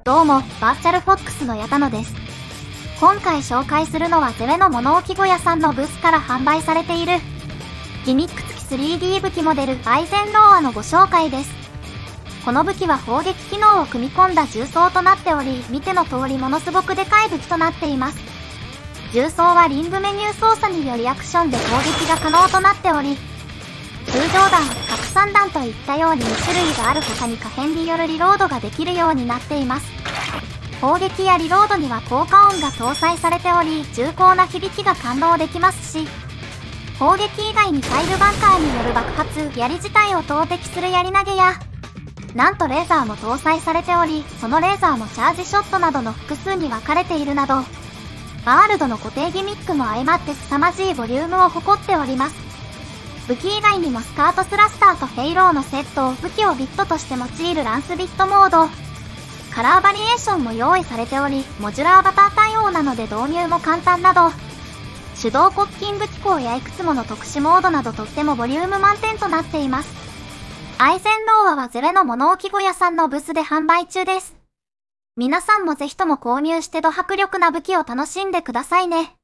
どうも、バーチャルフォックスの矢田野です。今回紹介するのはゼレの物置小屋さんのブースから販売されているギミック付き 3D 武器モデルアイゼンローアのご紹介です。この武器は砲撃機能を組み込んだ重装となっており、見ての通りものすごくでかい武器となっています。重装はリングメニュー操作によりアクションで攻撃が可能となっており、通常弾、拡散弾といったように2種類がある他に可変によるリロードができるようになっています。砲撃やリロードには効果音が搭載されており、重厚な響きが感動できますし、砲撃以外にタイルバンカーによる爆発、槍自体を投擲する槍投げや、なんとレーザーも搭載されており、そのレーザーもチャージショットなどの複数に分かれているなど、ワールドの固定ギミックも相まって凄まじいボリュームを誇っております。武器以外にもスカートスラスターとフェイローのセット、武器をビットとして用いるランスビットモード、カラーバリエーションも用意されており、モジュラーバター対応なので導入も簡単など、手動コッキング機構やいくつもの特殊モードなどとってもボリューム満点となっています。アイゼンローアはゼレの物置小屋さんのブースで販売中です。皆さんもぜひとも購入してド迫力な武器を楽しんでくださいね。